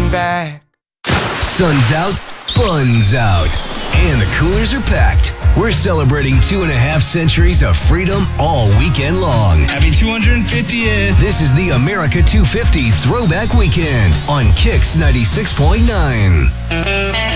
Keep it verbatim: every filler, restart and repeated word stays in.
coming back. Sun's out, fun's out, and the coolers are packed. We're celebrating two and a half centuries of freedom all weekend long. Happy two hundred fiftieth. This is the America two fifty Throwback Weekend on Kicks ninety-six point nine.